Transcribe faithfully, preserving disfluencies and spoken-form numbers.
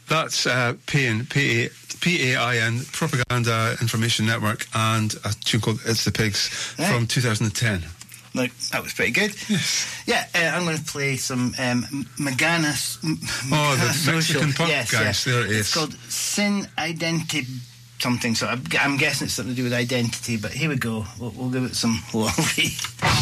That's uh, P A I N, P A I N, Propaganda Information Network, and a tune called It's the Pigs right. from two thousand ten. No, that was pretty good. Yes. Yeah, uh, I'm going to play some um, Magana. Oh, the Mexican punk yes, guys. Yes. There it is. It's called Sin Identity something. So I'm, I'm guessing it's something to do with identity. But here we go. We'll, we'll give it some lovely.